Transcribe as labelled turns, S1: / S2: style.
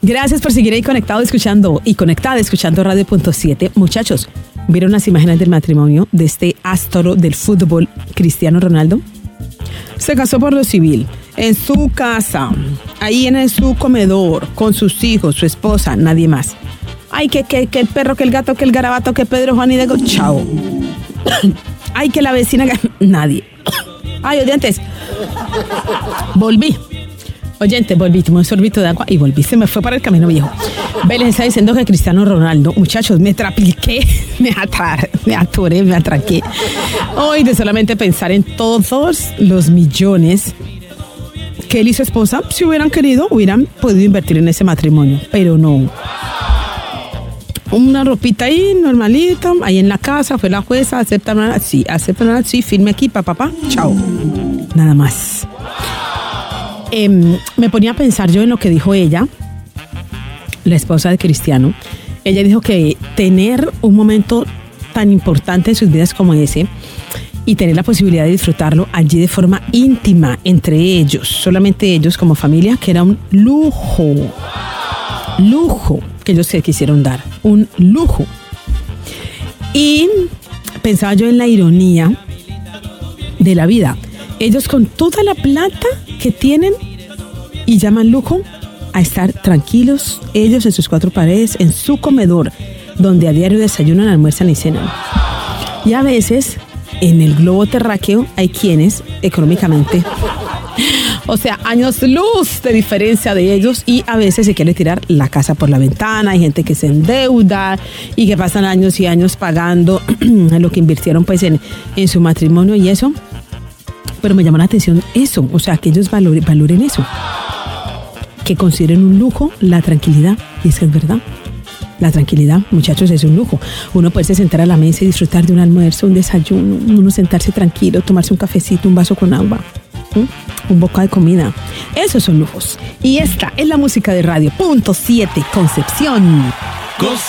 S1: Gracias por seguir ahí conectado escuchando y conectada escuchando Radio.7. Muchachos, ¿vieron las imágenes del matrimonio de este astro del fútbol, Cristiano Ronaldo? Se casó por lo civil, en su casa, ahí en su comedor, con sus hijos, su esposa, nadie más. Ay, que el perro, que el gato, que el garabato, que Pedro, Juan y Diego, chao. Ay, que la vecina, nadie. Ay, oyentes, volví, tomé un sorbito de agua y volví, se me fue para el camino viejo. Les está diciendo que Cristiano Ronaldo, muchachos, me trapliqué, me atoré, me atraqué. Hoy de solamente pensar en todos los millones que él y su esposa, si hubieran querido, hubieran podido invertir en ese matrimonio, pero no. Una ropita ahí, normalita, ahí en la casa, fue la jueza, aceptan, sí, firme aquí, papá, chao. Nada más. Me ponía a pensar yo en lo que dijo ella, la esposa de Cristiano. Ella dijo que tener un momento tan importante en sus vidas como ese y tener la posibilidad de disfrutarlo allí de forma íntima entre ellos, solamente ellos como familia, que era un lujo que ellos se quisieron dar, un lujo. Y pensaba yo en la ironía de la vida. Ellos con toda la plata que tienen y llaman lujo a estar tranquilos, ellos en sus cuatro paredes, en su comedor, donde a diario desayunan, almuerzan y cenan. Y a veces, en el globo terráqueo, hay quienes económicamente, o sea, años luz de diferencia de ellos, y a veces se quiere tirar la casa por la ventana. Hay gente que se endeuda y que pasan años y años pagando lo que invirtieron pues en su matrimonio y eso. Pero me llama la atención eso, o sea, que ellos valoren eso, que consideren un lujo la tranquilidad. Y es que es verdad, la tranquilidad, muchachos, es un lujo. Uno puede sentar a la mesa y disfrutar de un almuerzo, un desayuno, uno sentarse tranquilo, tomarse un cafecito, un vaso con agua, un bocado de comida. Esos son lujos. Y esta es la música de Radio.7 Concepción.